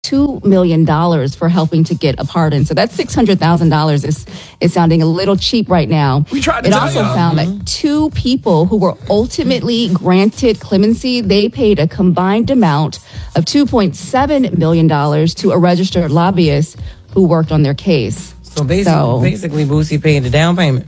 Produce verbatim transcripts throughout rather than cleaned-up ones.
two million dollars for helping to get a pardon. So that six hundred thousand dollars is, is sounding a little cheap right now. We tried to it tell also y'all. found Mm-hmm. that two people who were ultimately granted clemency, they paid a combined amount of two point seven million dollars to a registered lobbyist who worked on their case. So basically, So- basically Boosie paid the down payment.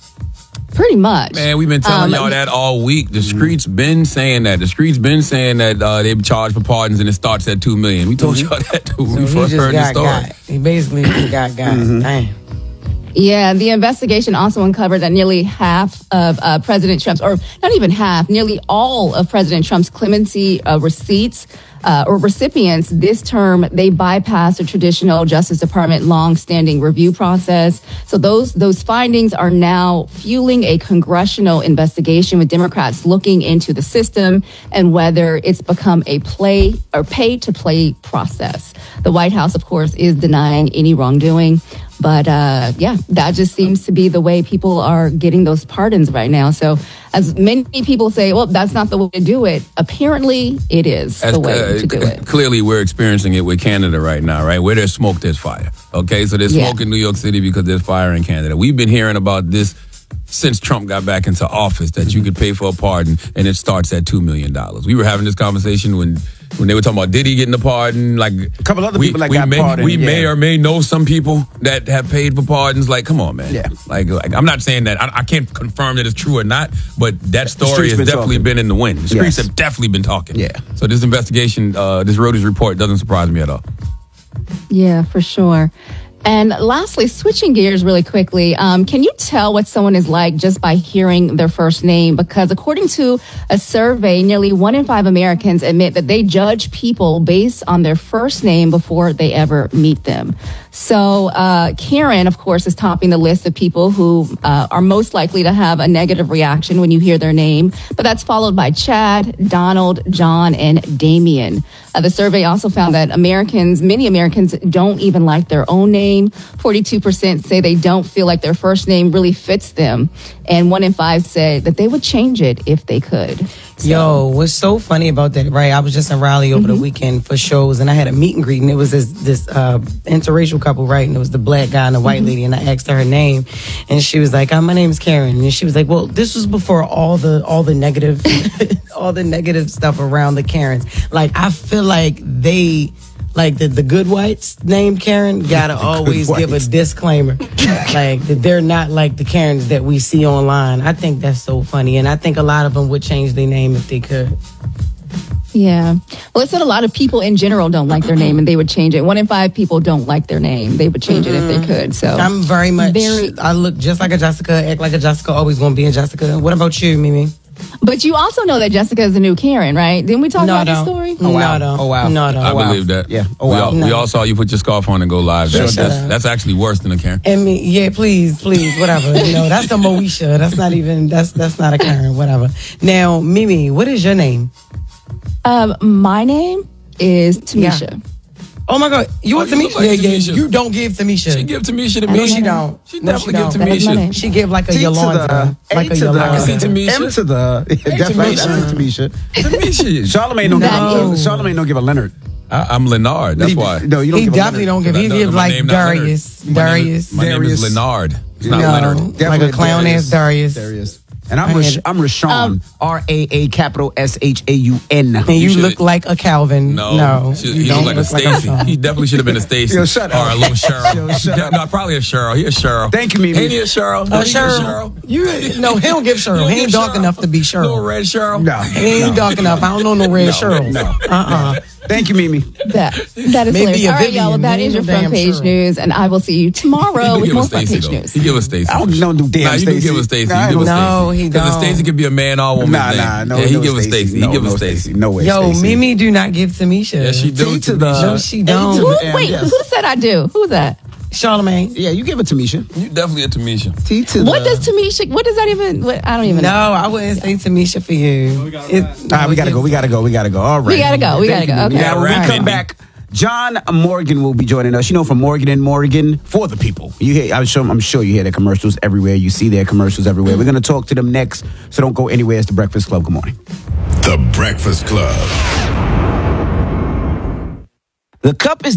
Pretty much. Man, we've been telling Um, y'all that all week. The streets been saying that. The streets been saying that uh, they charge for pardons and it starts at two million. We told y'all that too when So we he first just heard the got story. got. He basically just got got. Damn. Yeah, the investigation also uncovered that nearly half of uh, President Trump's, or not even half, nearly all of President Trump's clemency uh, receipts uh, or recipients this term, they bypassed the traditional Justice Department long-standing review process. So those those findings are now fueling a congressional investigation with Democrats looking into the system and whether it's become a play or pay-to-play process. The White House, of course, is denying any wrongdoing. But uh, yeah, that just seems to be the way people are getting those pardons right now. So as many people say, well, that's not the way to do it. Apparently, it is As, the way uh, to do c- it. Clearly, we're experiencing it with Canada right now, right? Where there's smoke, there's fire. Okay, so there's Yeah. smoke in New York City because there's fire in Canada. We've been hearing about this since Trump got back into office, that you could pay for a pardon and it starts at two million dollars. We were having this conversation when when they were talking about Diddy getting the pardon. Like A couple other we, people that we got may, pardoned. We may yeah. or may know some people that have paid for pardons. Like, come on, man. Yeah. Like, like I'm not saying that. I, I can't confirm that it's true or not, but that story streets has been definitely talking. been in the wind. The streets Yes. have definitely been talking. Yeah. So this investigation, uh, this Reuters report doesn't surprise me at all. Yeah, for sure. And lastly, switching gears really quickly, um, can you tell what someone is like just by hearing their first name? Because according to a survey, nearly one in five Americans admit that they judge people based on their first name before they ever meet them. So uh, Karen, of course, is topping the list of people who uh, are most likely to have a negative reaction when you hear their name. But that's followed by Chad, Donald, John, and Damien. Uh, the survey also found that Americans, many Americans don't even like their own name. forty-two percent say they don't feel like their first name really fits them. And one in five said that they would change it if they could. So, Yo, what's so funny about that, right? I was just in Raleigh over the weekend for shows, and I had a meet and greet, and it was this this uh, interracial couple, right? And it was the black guy and the white lady, and I asked her her name, and she was like, oh, "My name is Karen," and she was like, "Well, this was before all the all the negative, all the negative stuff around the Karens." Like, I feel like they. Like the, the good whites named Karen gotta always give a whites. disclaimer, like that they're not like the Karens that we see online. I think that's so funny, and I think a lot of them would change their name if they could. yeah. Well, it said a lot of people in general don't like their name and they would change it. One in five people don't like their name. They would change it if they could. So I'm very much. Very- I look just like a Jessica, act like a Jessica, always gonna be a Jessica. What about you, Mimi? But you also know that Jessica is the new Karen, right? Didn't we talk No, I about this don't. story? No, I don't. Oh, wow. No, I don't. I wow. believe that. Yeah. Oh, we, wow. all, we No. all saw you put your scarf on and go live. That's, Shut that's, up. that's actually worse than a Karen. And me, yeah, please, please, whatever. No, that's the Moesha. That's not even. That's that's not a Karen. Whatever. Now, Mimi, what is your name? Um, my name is Tamisha. Yeah. Oh my God, you Oh, want you Tamisha? look like yeah, yeah. Tamisha. You don't give Tamisha. She give Tamisha to I me. No, she don't. She No, definitely she give don't. That is my Tamisha. name. She give like a T to Yolanda, the like A a to the Yolanda. see Tamisha. M to the yeah, definitely Tamisha. Tamisha. Tamisha. Charlemagne don't That give is- Charlemagne don't give a Leonard. I, I'm Leonard. That's He- why. No, you don't He give definitely a don't Leonard. give. He No, give my like name not Leonard. Darius. My name Darius. is- My name is Darius. Leonard. It's not No, Leonard. like a Definitely clown Darius. ass Darius. Darius. And I'm I Rash- had- I'm Rashawn. Um, R A A capital S H A U N. And you, You should- look like a Calvin. No, no, She- you he don't looked like a look like Stacy. He definitely should have been a Stacy. Yo, shut or up. a little Cheryl. Yo, shut up. No, probably a Cheryl. He a Cheryl. Thank you, Mimi. Ain't he a Cheryl? Uh, Ain't he a Cheryl, you no, he don't give Cheryl. You He don't ain't give dark Cheryl? enough to be Little Cheryl. red Cheryl. No. He ain't dark enough. I don't know no red No, Cheryl. no. Uh uh Thank you, Mimi. That that is Maybe hilarious. a All right, y'all. Well, Vivian, that maybe is your no front damn page Cheryl. news, and I will see you tomorrow He with give more us front Stacy page though. news. He give us Stacy. I don't, don't do damn Nah, you do Stacey. give us Stacy. Nah, You give us No, Stacy. he Because don't. the Stacy could be a man or woman. Nah, nah, no. Yeah, he no give us Stacey. Stacy. No, He give no us Stacy. No way. Yo, Stacey. Mimi do not give Tamisha. Yeah, she do. T to Tamisha. the- No, she A to don't. Who, the M, wait, yes. who said I do? Who's that? Charlemagne. Yeah, you give it to Misha. You definitely a Tamisha. T to What the. does Tamisha? What does that even? What, I don't even No, know. I wouldn't say Tamisha for you. It- All right, we gotta go. We gotta go. We gotta go. All right. We gotta go. We gotta Thank go. you, Mimi. Okay. Now, when All we right. come back, John Morgan will be joining us. You know, from Morgan and Morgan for the people. You hear? I'm sure. I'm sure you hear their commercials everywhere. You see their commercials everywhere. We're gonna talk to them next. So don't go anywhere. It's the Breakfast Club. Good morning. The Breakfast Club. The cup is